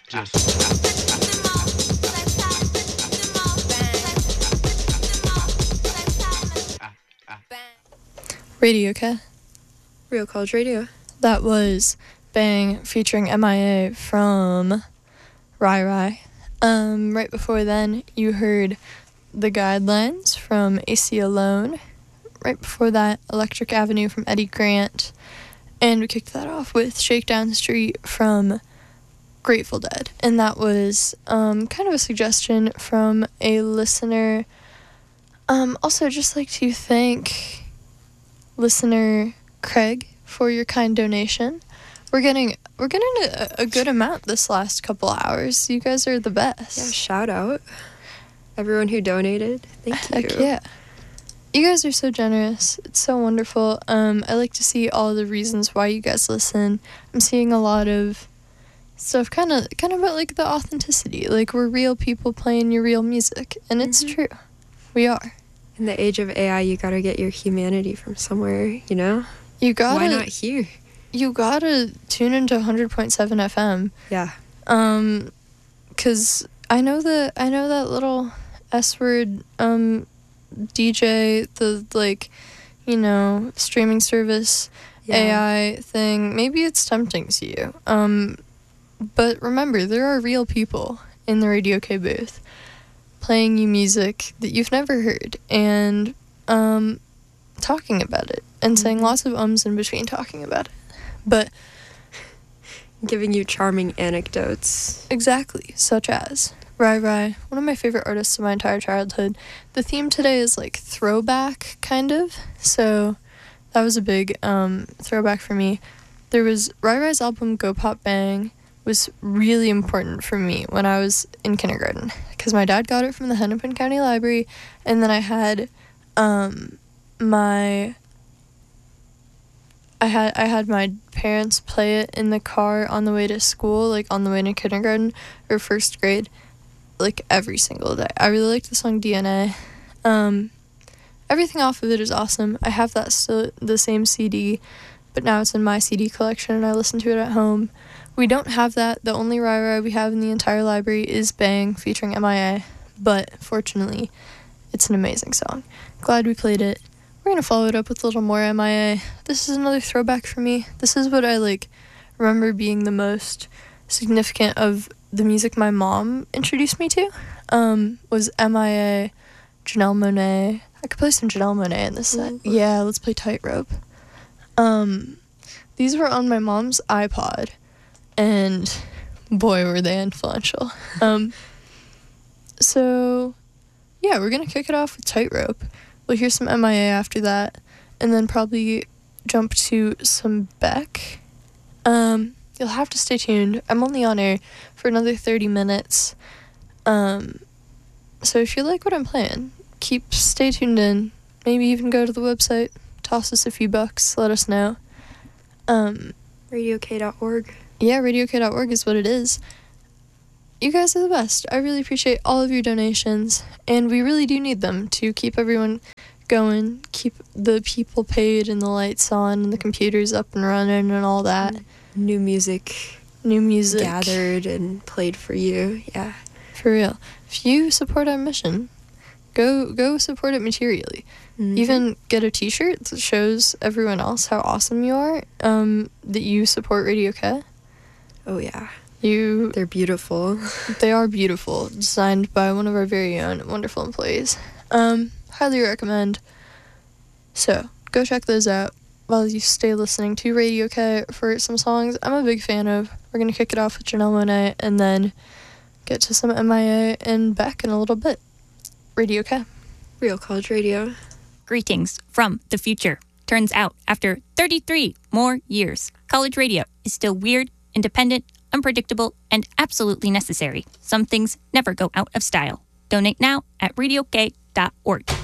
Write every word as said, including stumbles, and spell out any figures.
Radio K. Real College Radio. That was Bang featuring M I A from Rai Rai. Um, right before then, you heard The Guidelines from A C Alone. Right before that, Electric Avenue from Eddie Grant. And we kicked that off with Shakedown the Street from Grateful Dead. And that was um, kind of a suggestion from a listener. Um, also, just like to thank listener Craig for your kind donation. We're getting we're getting a, a good amount this last couple hours. You guys are the best. Yeah, shout out everyone who donated. Thank you. Heck yeah. You guys are so generous. It's so wonderful. Um, I like to see all the reasons why you guys listen. I'm seeing a lot of stuff kind of kind of about like the authenticity. Like we're real people playing your real music, and it's Mm-hmm. true. We are. In the age of A I, you gotta get your humanity from somewhere, you know? You gotta Why not here? you gotta tune into one hundred point seven F M. Yeah. Um, cause I know that I know that little S word um D J, the like, you know, streaming service Yeah. A I thing. Maybe it's tempting to you. Um, but remember, there are real people in the Radio K booth playing you music that you've never heard and um talking about it and saying Mhm. lots of ums in between talking about it. But Giving you charming anecdotes. exactly, such as Rai Rai, one of my favorite artists of my entire childhood. The theme today is like throwback, kind of. So that was a big um, throwback for me. There was Rai Rai's album Go Pop Bang was really important for me when I was in kindergarten because my dad got it from the Hennepin County Library, and then I had um, my I had I had my parents play it in the car on the way to school, like on the way to kindergarten or first grade, like every single day. I really like the song D N A. Um, everything off of it is awesome. I have that still the same C D, but now it's in my C D collection and I listen to it at home. We don't have that. The only Rai Rai we have in the entire library is Bang featuring M I A, but fortunately, it's an amazing song. Glad we played it. We're gonna follow it up with a little more M I A. This is another throwback for me. This is what I like remember being the most significant of the music my mom introduced me to. Um, was M I A, Janelle Monáe. I could play some Janelle Monáe in this set. Ooh. Yeah, let's play Tightrope. Um, these were on my mom's iPod, and boy, were they influential. Um, so yeah, we're gonna kick it off with Tightrope. We'll hear some M I A after that, and then probably jump to some Beck. Um, you'll have to stay tuned. I'm only on air for another thirty minutes. Um, so if you like what I'm playing, keep stay tuned in. Maybe even go to the website, toss us a few bucks, let us know. Um, radio k dot org. yeah, radio k dot org is what it is. You guys are the best. I really appreciate all of your donations, and we really do need them to keep everyone going, keep the people paid and the lights on and the computers up and running and all that. New music New music. gathered and played for you. Yeah. For real. If you support our mission, go go support it materially. Mhm. Even get a t-shirt that shows everyone else how awesome you are, um, that you support Radio K. Oh, yeah. You They're beautiful. They are beautiful, designed by one of our very own wonderful employees. Um, highly recommend. So, go check those out while you stay listening to Radio K for some songs I'm a big fan of. We're going to kick it off with Janelle Monáe and then get to some M I A and Beck in a little bit. Radio K. Real College Radio. Greetings from the future. Turns out, after thirty-three more years, college radio is still weird, independent, unpredictable, and absolutely necessary. Some things never go out of style. Donate now at radio k dot org.